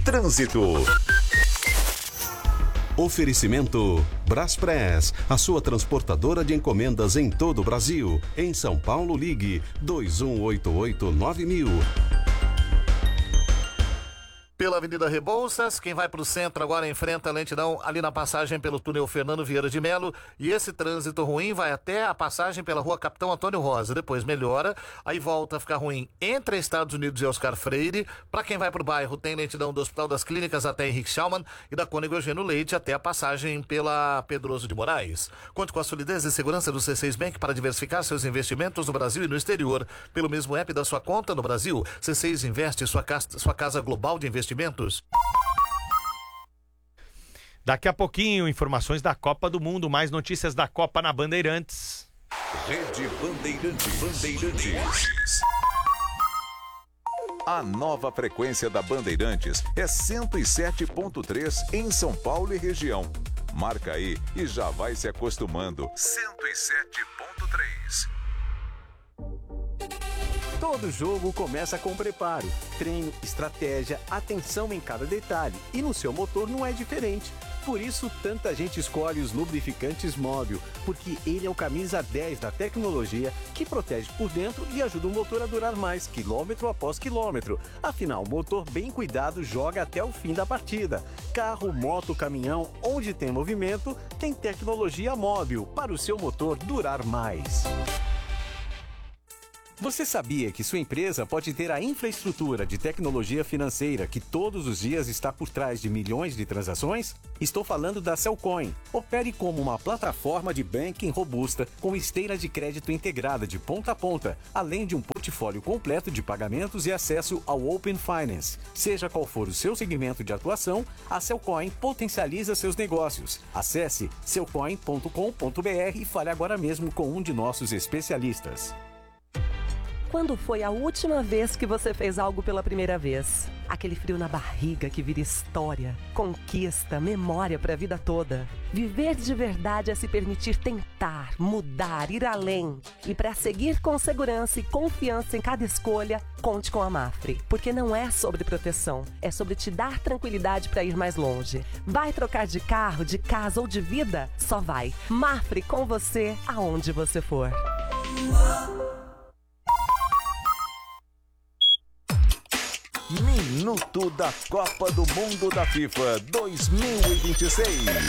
Trânsito. Oferecimento Braspress, a sua transportadora de encomendas em todo o Brasil. Em São Paulo, ligue 2188-9000. Pela Avenida Rebouças, quem vai para o centro agora enfrenta a lentidão ali na passagem pelo túnel Fernando Vieira de Melo, e esse trânsito ruim vai até a passagem pela rua Capitão Antônio Rosa, depois melhora, aí volta a ficar ruim entre Estados Unidos e Oscar Freire. Para quem vai para o bairro, tem lentidão do Hospital das Clínicas até Henrique Schaumann e da Cônego Eugênio Leite até a passagem pela Pedroso de Moraes. Conte com a solidez e segurança do C6 Bank para diversificar seus investimentos no Brasil e no exterior. Pelo mesmo app da sua conta no Brasil, C6 Investe, sua casa global de investimentos. Daqui a pouquinho, informações da Copa do Mundo, mais notícias da Copa na Bandeirantes. Rede Bandeirantes. A nova frequência da Bandeirantes é 107.3 em São Paulo e região. Marca aí e já vai se acostumando. 107.3. Todo jogo começa com preparo, treino, estratégia, atenção em cada detalhe. E no seu motor não é diferente. Por isso, tanta gente escolhe os lubrificantes Móbil, porque ele é o camisa 10 da tecnologia que protege por dentro e ajuda o motor a durar mais, quilômetro após quilômetro. Afinal, motor bem cuidado joga até o fim da partida. Carro, moto, caminhão, onde tem movimento, tem tecnologia Móbil para o seu motor durar mais. Você sabia que sua empresa pode ter a infraestrutura de tecnologia financeira que todos os dias está por trás de milhões de transações? Estou falando da Cellcoin. Opere como uma plataforma de banking robusta com esteira de crédito integrada de ponta a ponta, além de um portfólio completo de pagamentos e acesso ao Open Finance. Seja qual for o seu segmento de atuação, a Cellcoin potencializa seus negócios. Acesse cellcoin.com.br e fale agora mesmo com um de nossos especialistas. Quando foi a última vez que você fez algo pela primeira vez? Aquele frio na barriga que vira história, conquista, memória para a vida toda. Viver de verdade é se permitir tentar, mudar, ir além. E para seguir com segurança e confiança em cada escolha, conte com a Mafre. Porque não é sobre proteção, é sobre te dar tranquilidade para ir mais longe. Vai trocar de carro, de casa ou de vida? Só vai. Mafre com você, aonde você for. Minuto da Copa do Mundo da FIFA 2026.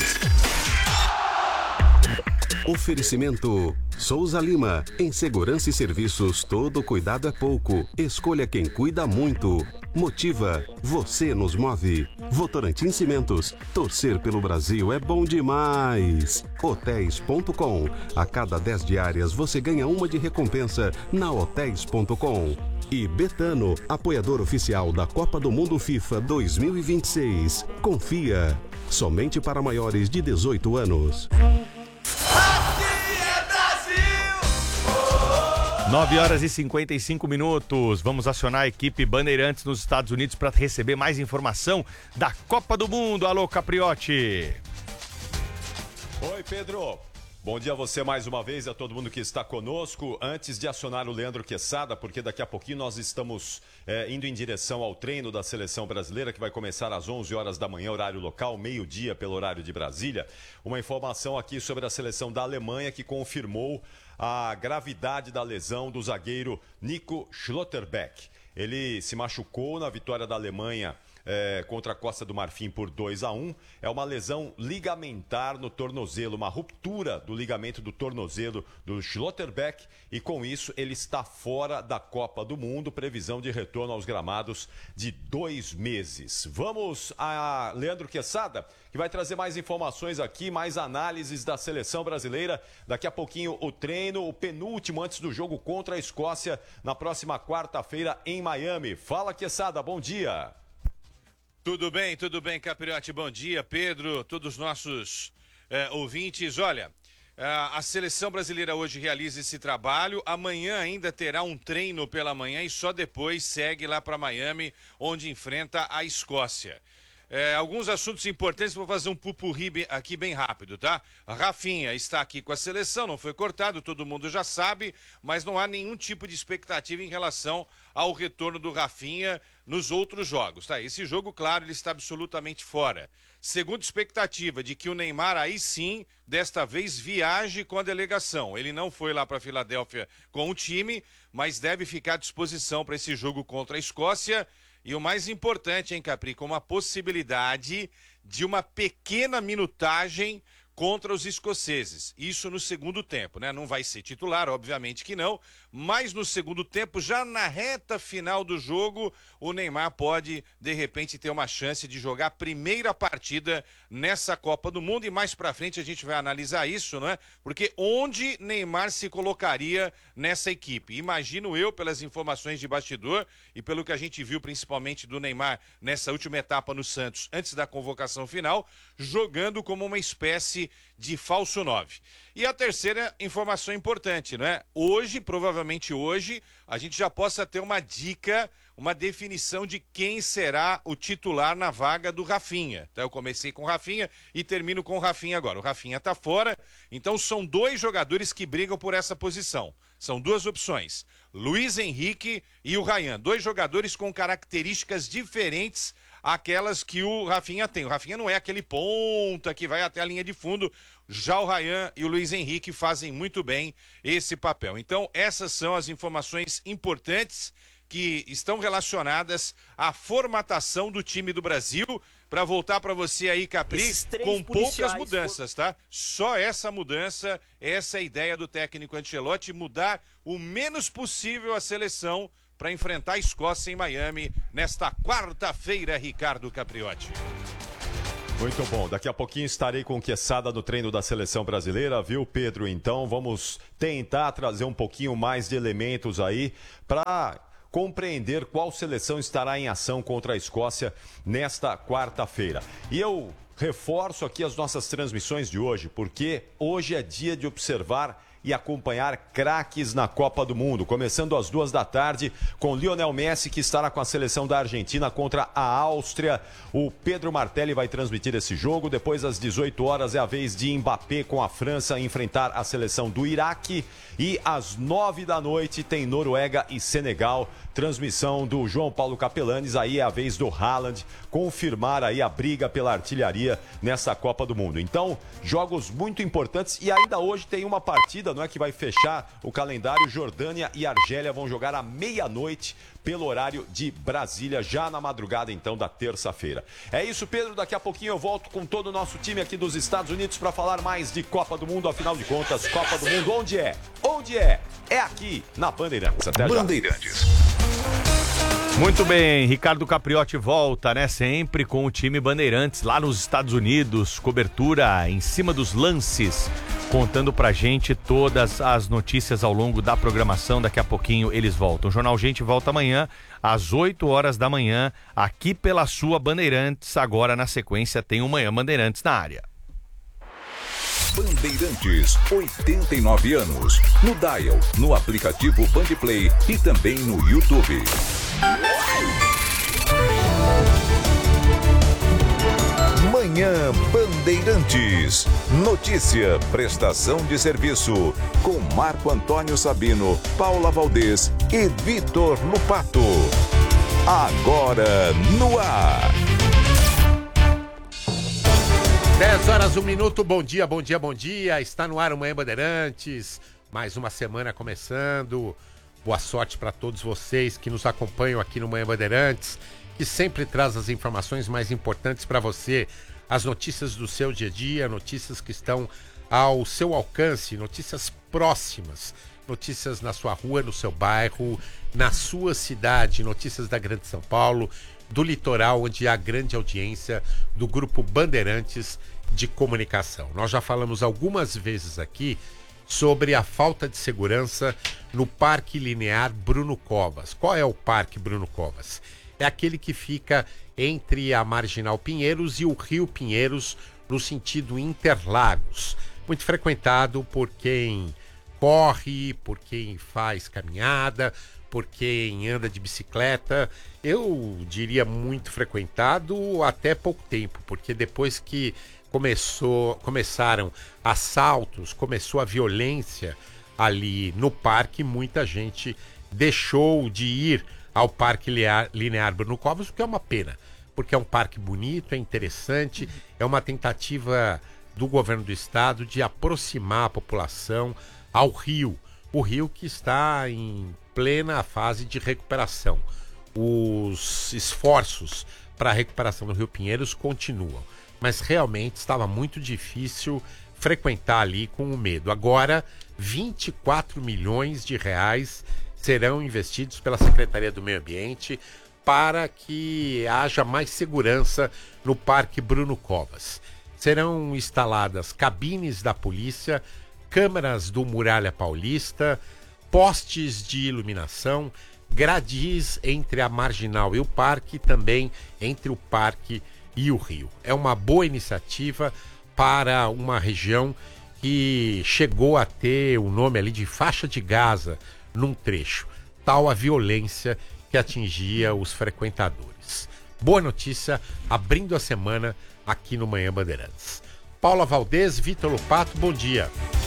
Oferecimento Souza Lima. Em segurança e serviços, todo cuidado é pouco. Escolha quem cuida muito. Motiva. Você nos move. Votorantim Cimentos. Torcer pelo Brasil é bom demais. Hotéis.com. A cada 10 diárias você ganha uma de recompensa na Hotéis.com. E Betano, apoiador oficial da Copa do Mundo FIFA 2026. Confia. Somente para maiores de 18 anos. 9 horas e 55 minutos. Vamos acionar a equipe Bandeirantes nos Estados Unidos para receber mais informação da Copa do Mundo. Alô, Capriotti. Oi, Pedro. Bom dia a você mais uma vez e a todo mundo que está conosco. Antes de acionar o Leandro Quesada, porque daqui a pouquinho nós estamos indo em direção ao treino da Seleção Brasileira, que vai começar às 11 horas da manhã, horário local, meio-dia pelo horário de Brasília. Uma informação aqui sobre a seleção da Alemanha, que confirmou a gravidade da lesão do zagueiro Nico Schlotterbeck. Ele se machucou na vitória da Alemanha contra a Costa do Marfim por 2-1. É uma lesão ligamentar no tornozelo, uma ruptura do ligamento do tornozelo do Schlotterbeck, e com isso ele está fora da Copa do Mundo, previsão de retorno aos gramados de 2 meses. Vamos a Leandro Quesada, que vai trazer mais informações aqui, mais análises da seleção brasileira. Daqui a pouquinho o treino, o penúltimo antes do jogo contra a Escócia, na próxima quarta-feira em Miami. Fala, Quesada, bom dia. Tudo bem, Capriotti, bom dia, Pedro, todos os nossos ouvintes. Olha, a seleção brasileira hoje realiza esse trabalho, amanhã ainda terá um treino pela manhã e só depois segue lá para Miami, onde enfrenta a Escócia. Alguns assuntos importantes, vou fazer um pupurri aqui bem rápido, tá? A Rafinha está aqui com a seleção, não foi cortado, todo mundo já sabe, mas não há nenhum tipo de expectativa em relação ao retorno do Rafinha nos outros jogos, tá? Esse jogo, claro, ele está absolutamente fora. Segunda expectativa de que o Neymar aí sim, desta vez, viaje com a delegação. Ele não foi lá para Filadélfia com o time, mas deve ficar à disposição para esse jogo contra a Escócia. E o mais importante, hein, Capri, com uma possibilidade de uma pequena minutagem contra os escoceses. Isso no segundo tempo, né? Não vai ser titular, obviamente que não, mas no segundo tempo, já na reta final do jogo, o Neymar pode, de repente, ter uma chance de jogar a primeira partida nessa Copa do Mundo, e mais pra frente a gente vai analisar isso, não é? Porque onde Neymar se colocaria nessa equipe? Imagino eu, pelas informações de bastidor e pelo que a gente viu principalmente do Neymar nessa última etapa no Santos, antes da convocação final, jogando como uma espécie de falso 9. E a terceira informação importante, não é? Hoje, provavelmente hoje, a gente já possa ter uma dica, uma definição de quem será o titular na vaga do Rafinha. Então, eu comecei com o Rafinha e termino com o Rafinha agora. O Rafinha tá fora, então são dois jogadores que brigam por essa posição. São duas opções, Luiz Henrique e o Ryan. Dois jogadores com características diferentes aquelas que o Rafinha tem. O Rafinha não é aquele ponta que vai até a linha de fundo. Já o Ryan e o Luiz Henrique fazem muito bem esse papel. Então, essas são as informações importantes que estão relacionadas à formatação do time do Brasil. Para voltar para você aí, Capri, com poucas mudanças, tá? Só essa mudança, essa é a ideia do técnico Ancelotti, mudar o menos possível a seleção para enfrentar a Escócia em Miami nesta quarta-feira, Ricardo Capriotti. Muito bom, daqui a pouquinho estarei com o Quesada no treino da seleção brasileira, viu, Pedro? Então vamos tentar trazer um pouquinho mais de elementos aí para compreender qual seleção estará em ação contra a Escócia nesta quarta-feira. E eu reforço aqui as nossas transmissões de hoje, porque hoje é dia de observar e acompanhar craques na Copa do Mundo, começando às 14h com Lionel Messi, que estará com a seleção da Argentina contra a Áustria. O Pedro Martelli vai transmitir esse jogo. Depois, às 18h, é a vez de Mbappé com a França enfrentar a seleção do Iraque. E às 21h tem Noruega e Senegal, transmissão do João Paulo Capelanes. Aí é a vez do Haaland confirmar aí a briga pela artilharia nessa Copa do Mundo. Então, jogos muito importantes, e ainda hoje tem uma partida, não é, que vai fechar o calendário. Jordânia e Argélia vão jogar à meia-noite pelo horário de Brasília, já na madrugada então da terça-feira. É isso, Pedro, daqui a pouquinho eu volto com todo o nosso time aqui dos Estados Unidos para falar mais de Copa do Mundo. Afinal de contas, Copa do Mundo onde é? Onde é? É aqui na Bandeirantes. Até já. Bandeirantes. Muito bem, Ricardo Capriotti volta, né? Sempre com o time Bandeirantes lá nos Estados Unidos, cobertura em cima dos lances, contando pra gente todas as notícias ao longo da programação. Daqui a pouquinho eles voltam. O Jornal Gente volta amanhã às 8h da manhã, aqui pela sua Bandeirantes. Agora, na sequência, tem o Manhã Bandeirantes na área. Bandeirantes, 89 anos. No dial, no aplicativo Bandplay e também no YouTube. Manhã Bandeirantes. Notícia, prestação de serviço. Com Marco Antônio Sabino, Paula Valdez e Vitor Lupato. Agora no ar. 10h01, bom dia, bom dia, bom dia. Está no ar o Manhã Bandeirantes. Mais uma semana começando. Boa sorte para todos vocês que nos acompanham aqui no Manhã Bandeirantes, que sempre traz as informações mais importantes para você, as notícias do seu dia a dia, notícias que estão ao seu alcance, notícias próximas, notícias na sua rua, no seu bairro, na sua cidade, notícias da Grande São Paulo, do litoral, onde há grande audiência do Grupo Bandeirantes de Comunicação. Nós já falamos algumas vezes aqui sobre a falta de segurança no Parque Linear Bruno Covas. Qual é o Parque Bruno Covas? É aquele que fica entre a Marginal Pinheiros e o Rio Pinheiros, no sentido Interlagos. Muito frequentado por quem corre, por quem faz caminhada, por quem anda de bicicleta. Eu diria muito frequentado até pouco tempo, porque depois que começaram assaltos, começou a violência ali no parque, muita gente deixou de ir ao Parque Linear Bruno Covas, o que é uma pena, porque é um parque bonito, é interessante, é uma tentativa do governo do estado de aproximar a população ao rio, o rio que está em plena fase de recuperação. Os esforços para a recuperação do Rio Pinheiros continuam, mas realmente estava muito difícil frequentar ali com o medo. Agora, 24 milhões de reais serão investidos pela Secretaria do Meio Ambiente para que haja mais segurança no Parque Bruno Covas. Serão instaladas cabines da polícia, câmeras do Muralha Paulista, postes de iluminação, gradis entre a Marginal e o parque, e também entre o parque e o rio. É uma boa iniciativa para uma região que chegou a ter o nome ali de faixa de Gaza num trecho, tal a violência que atingia os frequentadores. Boa notícia, abrindo a semana aqui no Manhã Bandeirantes. Paula Valdez, Vitor Lupato, bom dia.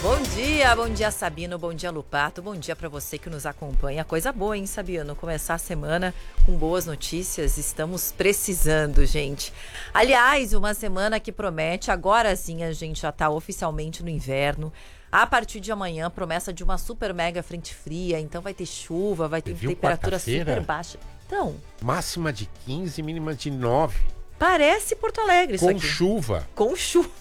Bom dia Sabino, bom dia Lupato, bom dia para você que nos acompanha. Coisa boa, hein, Sabino? Começar a semana com boas notícias, estamos precisando, gente. Aliás, uma semana que promete, agora sim a gente já tá oficialmente no inverno. A partir de amanhã, promessa de uma super mega frente fria, então vai ter chuva, vai ter temperatura super baixa. Então, máxima de 15, mínima de 9. Parece Porto Alegre isso aqui. Com chuva. Com chuva.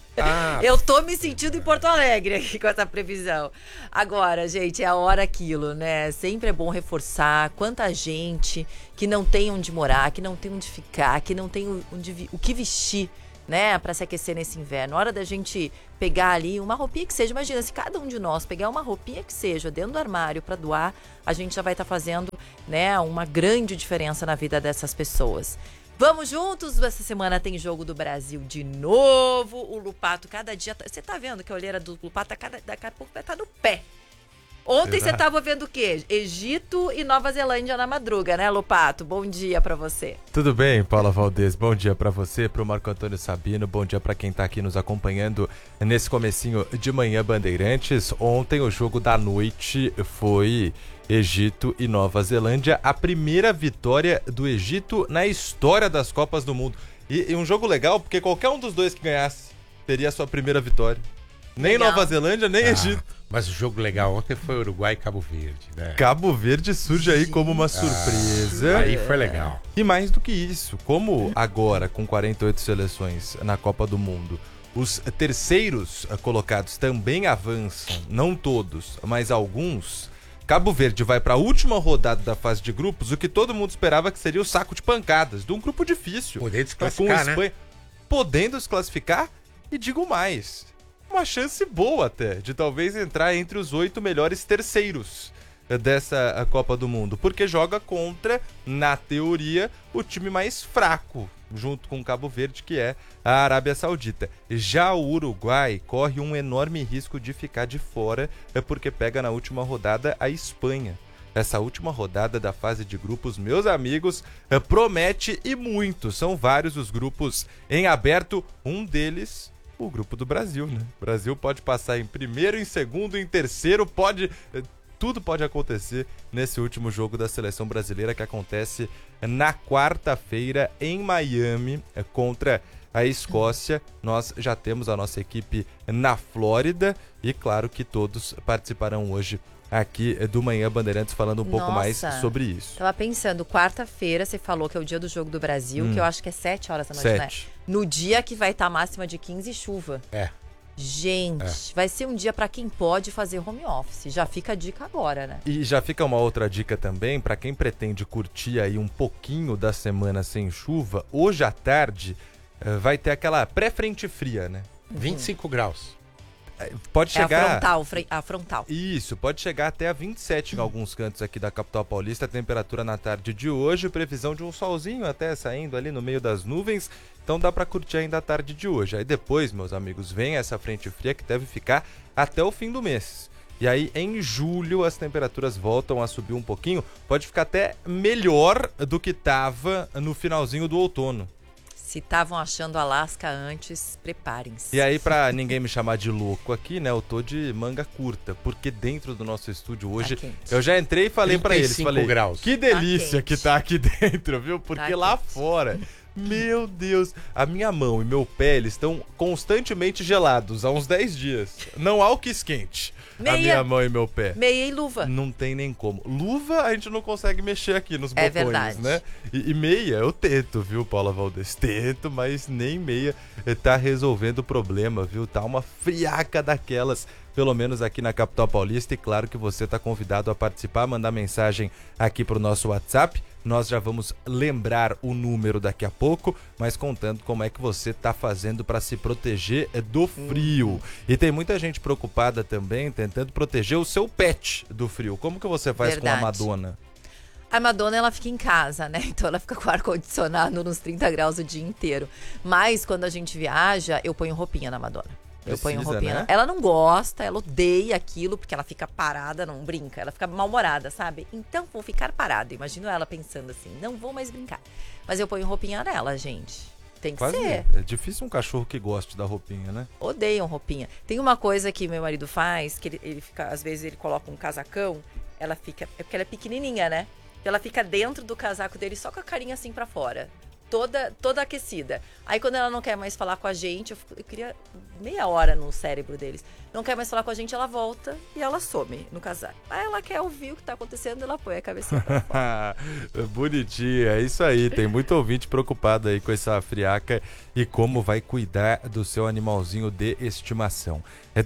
Eu tô me sentindo em Porto Alegre aqui com essa previsão. Agora, gente, é a hora aquilo, né? Sempre é bom reforçar quanta gente que não tem onde morar, que não tem onde ficar, que não tem o que vestir, né? Pra se aquecer nesse inverno. Hora da gente pegar ali uma roupinha que seja. Imagina, se cada um de nós pegar uma roupinha que seja dentro do armário pra doar, a gente já vai estar fazendo, né, uma grande diferença na vida dessas pessoas. Vamos juntos, essa semana tem Jogo do Brasil de novo, o Lupato cada dia... Você tá vendo que a olheira do Lupato daqui a pouco vai estar no pé. Ontem você tava vendo o quê? Egito e Nova Zelândia na madruga, né, Lupato? Bom dia pra você. Tudo bem, Paula Valdez? Bom dia pra você, pro Marco Antônio Sabino, bom dia pra quem tá aqui nos acompanhando nesse comecinho de Manhã Bandeirantes. Ontem o jogo da noite foi Egito e Nova Zelândia, a primeira vitória do Egito na história das Copas do Mundo. E um jogo legal, porque qualquer um dos dois que ganhasse teria a sua primeira vitória. Nem legal. Nova Zelândia, nem Egito. Mas o jogo legal ontem foi Uruguai e Cabo Verde, né? Cabo Verde surge aí como uma surpresa. Aí foi legal. E mais do que isso, como agora, com 48 seleções na Copa do Mundo, os terceiros colocados também avançam, não todos, mas alguns. Cabo Verde vai para a última rodada da fase de grupos, o que todo mundo esperava que seria o saco de pancadas, de um grupo difícil. Podendo desclassificar, com Espanha, né? Podendo desclassificar, e digo mais, uma chance boa até, de talvez entrar entre os 8 melhores terceiros dessa Copa do Mundo, porque joga contra, na teoria, o time mais fraco, junto com o Cabo Verde, que é a Arábia Saudita. Já o Uruguai corre um enorme risco de ficar de fora, porque pega na última rodada a Espanha. Essa última rodada da fase de grupos, meus amigos, promete e muito. São vários os grupos em aberto, um deles, o grupo do Brasil, né? O Brasil pode passar em primeiro, em segundo, em terceiro, tudo pode acontecer nesse último jogo da seleção brasileira, que acontece na quarta-feira em Miami contra a Escócia. Nós já temos a nossa equipe na Flórida e claro que todos participarão hoje aqui do Manhã Bandeirantes falando um pouco mais sobre isso. Tava pensando, quarta-feira você falou que é o dia do Jogo do Brasil, que eu acho que é 7 horas da noite, 7. Né? No dia que vai estar máxima de 15 e chuva. Gente, vai ser um dia para quem pode fazer home office. Já fica a dica agora, né? E já fica uma outra dica também para quem pretende curtir aí um pouquinho da semana sem chuva. Hoje à tarde vai ter aquela pré-frente fria, né? 25 graus. Pode chegar... a frontal. Isso, pode chegar até a 27 em alguns cantos aqui da capital paulista. A temperatura na tarde de hoje, previsão de um solzinho até saindo ali no meio das nuvens. Então dá para curtir ainda a tarde de hoje. Aí depois, meus amigos, vem essa frente fria que deve ficar até o fim do mês. E aí, em julho, as temperaturas voltam a subir um pouquinho. Pode ficar até melhor do que estava no finalzinho do outono. Se estavam achando Alasca antes, preparem-se. E aí, pra ninguém me chamar de louco aqui, né, eu tô de manga curta, porque dentro do nosso estúdio hoje, eu já entrei e falei pra eles, falei, graus. Que delícia que tá aqui dentro, viu? Porque lá fora, meu Deus, a minha mão e meu pé, eles estão constantemente gelados há uns 10 dias. Não há o que esquente. A minha mão e meu pé. Meia e luva. Não tem nem como. Luva a gente não consegue mexer aqui nos botões, verdade. né? E meia eu tento, viu, Paula Valdez? Tento, mas nem meia tá resolvendo o problema, viu? Tá uma friaca daquelas, pelo menos aqui na capital paulista. E claro que você tá convidado a participar, mandar mensagem aqui pro nosso WhatsApp. Nós já vamos lembrar o número daqui a pouco, mas contando como é que você está fazendo para se proteger do frio. E tem muita gente preocupada também, tentando proteger o seu pet do frio. Como que você faz com a Madonna? A Madonna, ela fica em casa, né? Então ela fica com o ar-condicionado nos 30 graus o dia inteiro. Mas quando a gente viaja, eu ponho roupinha na Madonna. Eu ponho roupinha. Né? Ela não gosta, ela odeia aquilo, porque ela fica parada, não brinca. Ela fica mal-humorada, sabe? Então vou ficar parada. Imagino ela pensando assim, não vou mais brincar. Mas eu ponho roupinha nela, gente. Tem que ser. É difícil um cachorro que goste da roupinha, né? Odeiam roupinha. Tem uma coisa que meu marido faz, que ele fica, às vezes ele coloca um casacão, ela fica, é porque ela é pequenininha, né? Ela fica dentro do casaco dele só com a carinha assim pra fora. Toda aquecida. Aí quando ela não quer mais falar com a gente, eu queria meia hora no cérebro deles. Não quer mais falar com a gente, ela volta e ela some no casaco. Aí ela quer ouvir o que tá acontecendo, ela põe a cabeça pra fora. Bonitinha, é isso aí. Tem muito ouvinte preocupado aí com essa friaca e como vai cuidar do seu animalzinho de estimação. É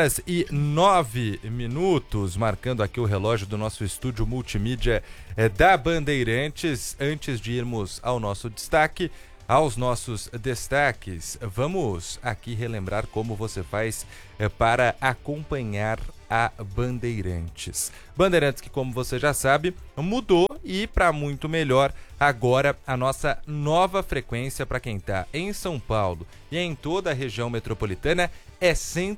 10h09, marcando aqui o relógio do nosso estúdio multimídia da Bandeirantes. Antes de irmos ao nosso destaque, aos nossos destaques, vamos aqui relembrar como você faz para acompanhar a Bandeirantes. Bandeirantes que, como você já sabe, mudou e para muito melhor. Agora a nossa nova frequência para quem está em São Paulo e em toda a região metropolitana é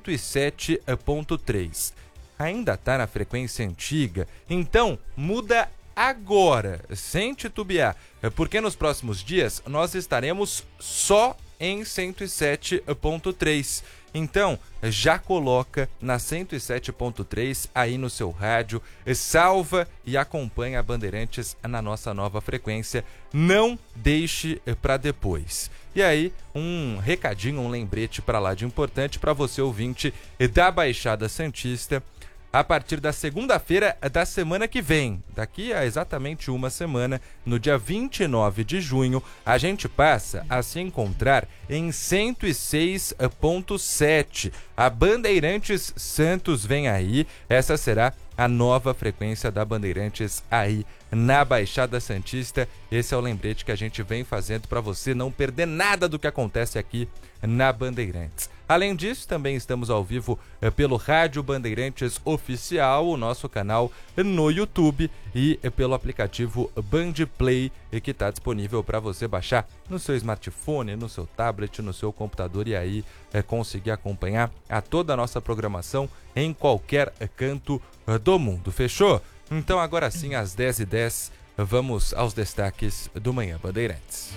107.3. Ainda está na frequência antiga, então muda agora, sem titubear, porque nos próximos dias nós estaremos só em 107.3. Então, já coloca na 107.3 aí no seu rádio, salva e acompanha a Bandeirantes na nossa nova frequência. Não deixe para depois. E aí, um recadinho, um lembrete para lá de importante para você ouvinte da Baixada Santista. A partir da segunda-feira da semana que vem, daqui a exatamente uma semana, no dia 29 de junho, a gente passa a se encontrar em 106.7. A Bandeirantes Santos vem aí, essa será a nova frequência da Bandeirantes aí na Baixada Santista. Esse é o lembrete que a gente vem fazendo para você não perder nada do que acontece aqui na Bandeirantes. Além disso, também estamos ao vivo pelo Rádio Bandeirantes Oficial, o nosso canal no YouTube, e pelo aplicativo Band Play, que está disponível para você baixar no seu smartphone, no seu tablet, no seu computador, e aí conseguir acompanhar a toda a nossa programação em qualquer canto do mundo. Fechou? Então agora sim, às 10h10, vamos aos destaques do Manhã Bandeirantes.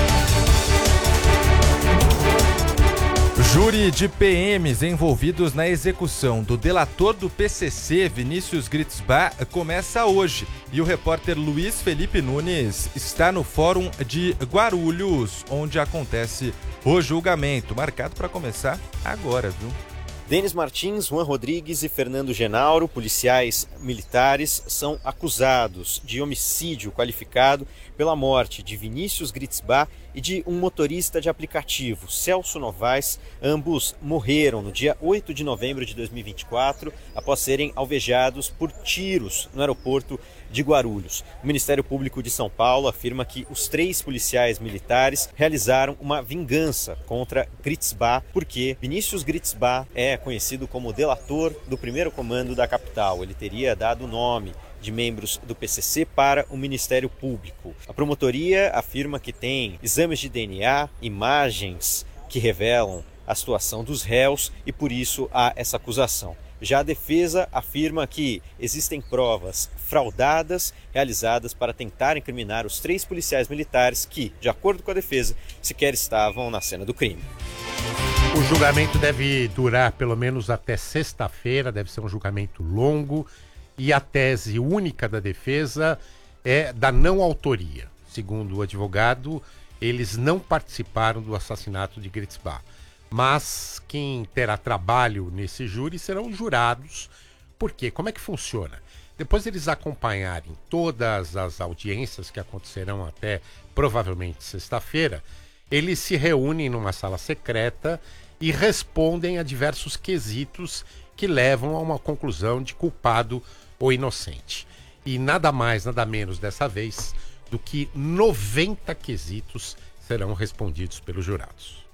Júri de PMs envolvidos na execução do delator do PCC, Vinícius Gritzbach, começa hoje. E o repórter Luiz Felipe Nunes está no Fórum de Guarulhos, onde acontece o julgamento, marcado para começar agora, viu? Denis Martins, Juan Rodrigues e Fernando Genauro, policiais militares, são acusados de homicídio qualificado pela morte de Vinícius Gritzbach e de um motorista de aplicativo, Celso Novaes. Ambos morreram no dia 8 de novembro de 2024, após serem alvejados por tiros no aeroporto de Guarulhos. O Ministério Público de São Paulo afirma que os 3 policiais militares realizaram uma vingança contra Gritzbach, porque Vinícius Gritzbach é conhecido como delator do primeiro comando da capital. Ele teria dado o nome de membros do PCC para o Ministério Público. A promotoria afirma que tem exames de DNA, imagens que revelam a situação dos réus e por isso há essa acusação. Já a defesa afirma que existem provas fraudadas realizadas para tentar incriminar os 3 policiais militares que, de acordo com a defesa, sequer estavam na cena do crime. O julgamento deve durar pelo menos até sexta-feira, deve ser um julgamento longo, e a tese única da defesa é da não autoria. Segundo o advogado, eles não participaram do assassinato de Gritzbach. Mas quem terá trabalho nesse júri serão os jurados. Por quê? Como é que funciona? Depois eles acompanharem todas as audiências que acontecerão até provavelmente sexta-feira, eles se reúnem numa sala secreta e respondem a diversos quesitos que levam a uma conclusão de culpado ou inocente. E nada mais, nada menos dessa vez do que 90 quesitos serão respondidos pelos jurados.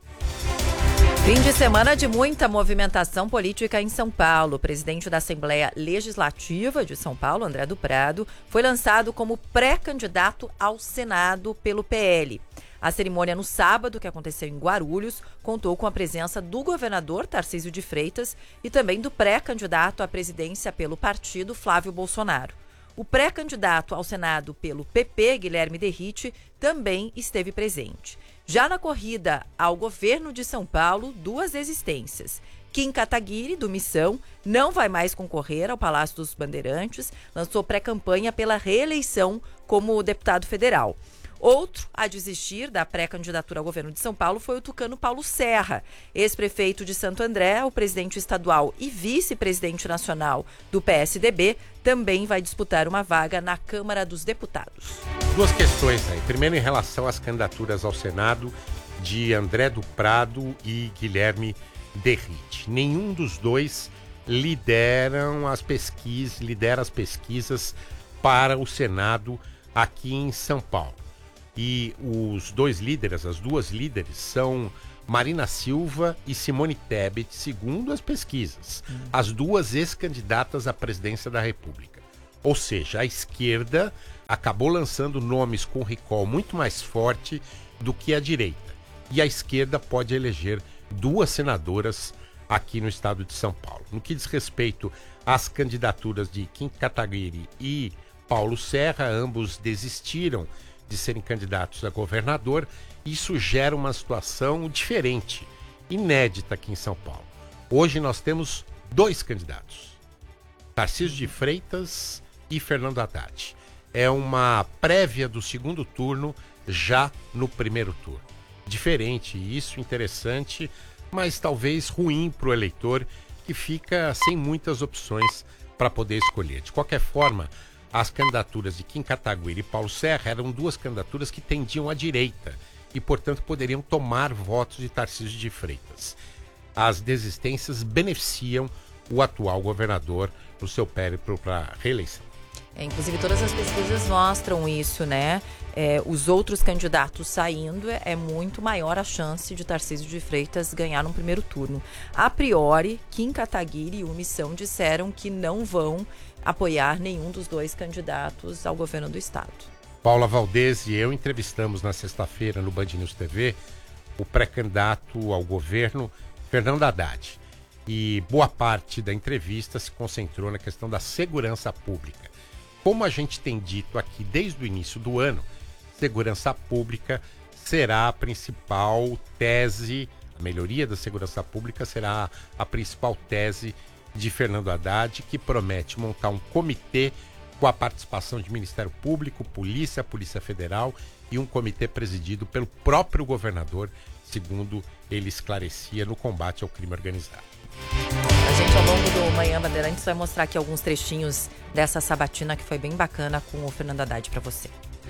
Fim de semana de muita movimentação política em São Paulo. O presidente da Assembleia Legislativa de São Paulo, André do Prado, foi lançado como pré-candidato ao Senado pelo PL. A cerimônia no sábado, que aconteceu em Guarulhos, contou com a presença do governador Tarcísio de Freitas e também do pré-candidato à presidência pelo partido, Flávio Bolsonaro. O pré-candidato ao Senado pelo PP, Guilherme Derrite, também esteve presente. Já na corrida ao governo de São Paulo, 2 existências. Kim Kataguiri, do Missão, não vai mais concorrer ao Palácio dos Bandeirantes, lançou pré-campanha pela reeleição como deputado federal. Outro a desistir da pré-candidatura ao governo de São Paulo foi o tucano Paulo Serra, ex-prefeito de Santo André, o presidente estadual e vice-presidente nacional do PSDB, também vai disputar uma vaga na Câmara dos Deputados. 2 questões aí. Primeiro, em relação às candidaturas ao Senado de André do Prado e Guilherme Derrite. Nenhum dos dois lidera as pesquisas para o Senado aqui em São Paulo. E os 2 líderes, as 2 líderes, são Marina Silva e Simone Tebet, segundo as pesquisas. As 2 ex-candidatas à presidência da República. Ou seja, a esquerda acabou lançando nomes com recall muito mais forte do que a direita. E a esquerda pode eleger 2 senadoras aqui no estado de São Paulo. No que diz respeito às candidaturas de Kim Kataguiri e Paulo Serra, ambos desistiram de serem candidatos a governador. Isso gera uma situação diferente, inédita aqui em São Paulo. Hoje nós temos 2 candidatos, Tarcísio de Freitas e Fernando Haddad. É uma prévia do segundo turno já no primeiro turno. Diferente, isso interessante, mas talvez ruim para o eleitor que fica sem muitas opções para poder escolher. De qualquer forma, as candidaturas de Kim Kataguiri e Paulo Serra eram 2 candidaturas que tendiam à direita e, portanto, poderiam tomar votos de Tarcísio de Freitas. As desistências beneficiam o atual governador no seu périplo para a reeleição. Inclusive, todas as pesquisas mostram isso, né? Os outros candidatos saindo, é muito maior a chance de Tarcísio de Freitas ganhar no primeiro turno. A priori, Kim Kataguiri e o Missão disseram que não vão apoiar nenhum dos 2 candidatos ao governo do estado. Paula Valdez e eu entrevistamos na sexta-feira no Band News TV o pré-candidato ao governo, Fernando Haddad. E boa parte da entrevista se concentrou na questão da segurança pública. Como a gente tem dito aqui desde o início do ano, segurança pública será a principal tese, a melhoria da segurança pública será a principal tese de Fernando Haddad, que promete montar um comitê com a participação de Ministério Público, Polícia Federal e um comitê presidido pelo próprio governador, segundo ele esclarecia, no combate ao crime organizado. A gente, ao longo do Manhã Bandeirantes, vai mostrar aqui alguns trechinhos dessa sabatina que foi bem bacana com o Fernando Haddad para você.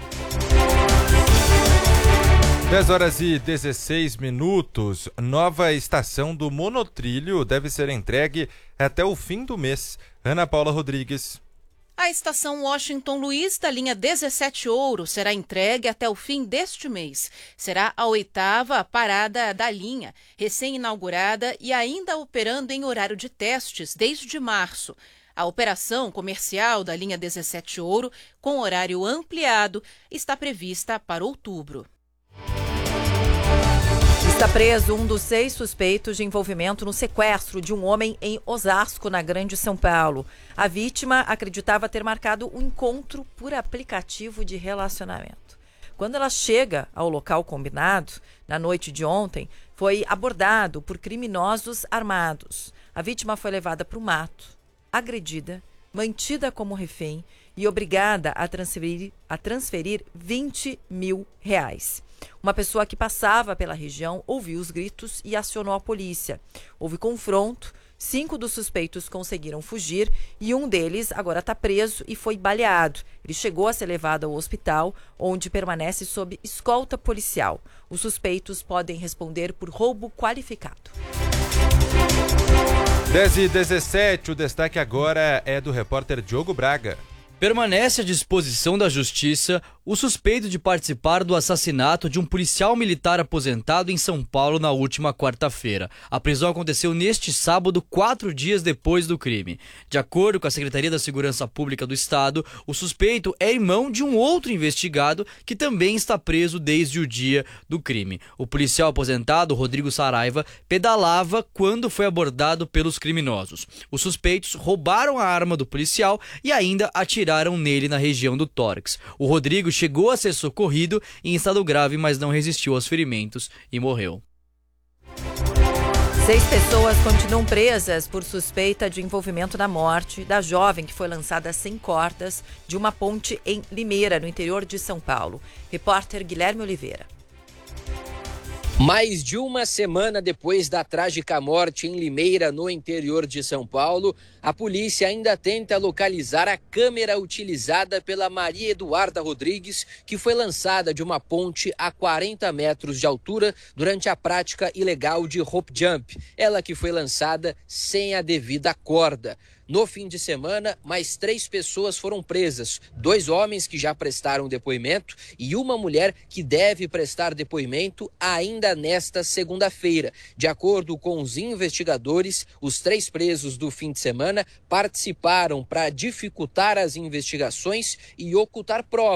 10h16. Nova estação do monotrilho deve ser entregue até o fim do mês. Ana Paula Rodrigues. A estação Washington Luiz da linha 17 Ouro será entregue até o fim deste mês. Será a 8ª parada da linha, recém-inaugurada e ainda operando em horário de testes desde março. A operação comercial da linha 17 Ouro, com horário ampliado, está prevista para outubro. Está preso um dos 6 suspeitos de envolvimento no sequestro de um homem em Osasco, na Grande São Paulo. A vítima acreditava ter marcado um encontro por aplicativo de relacionamento. Quando ela chega ao local combinado, na noite de ontem, foi abordado por criminosos armados. A vítima foi levada para o mato, agredida, mantida como refém e obrigada a transferir 20 mil reais. Uma pessoa que passava pela região ouviu os gritos e acionou a polícia. Houve confronto, 5 dos suspeitos conseguiram fugir e um deles agora está preso e foi baleado. Ele chegou a ser levado ao hospital, onde permanece sob escolta policial. Os suspeitos podem responder por roubo qualificado. 10h17, o destaque agora é do repórter Diogo Braga. Permanece à disposição da Justiça o suspeito de participar do assassinato de um policial militar aposentado em São Paulo na última quarta-feira. A prisão aconteceu neste sábado, 4 dias depois do crime. De acordo com a Secretaria da Segurança Pública do Estado, o suspeito é irmão de um outro investigado que também está preso desde o dia do crime. O policial aposentado, Rodrigo Saraiva, pedalava quando foi abordado pelos criminosos. Os suspeitos roubaram a arma do policial e ainda atiraram nele na região do tórax. O Rodrigo chegou a ser socorrido em estado grave, mas não resistiu aos ferimentos e morreu. 6 pessoas continuam presas por suspeita de envolvimento na morte da jovem que foi lançada sem cordas de uma ponte em Limeira, no interior de São Paulo. Repórter Guilherme Oliveira. Mais de uma semana depois da trágica morte em Limeira, no interior de São Paulo, a polícia ainda tenta localizar a câmera utilizada pela Maria Eduarda Rodrigues, que foi lançada de uma ponte a 40 metros de altura durante a prática ilegal de rope jump. Ela que foi lançada sem a devida corda. No fim de semana, mais 3 pessoas foram presas, 2 homens que já prestaram depoimento e uma mulher que deve prestar depoimento ainda nesta segunda-feira. De acordo com os investigadores, os 3 presos do fim de semana participaram para dificultar as investigações e ocultar provas.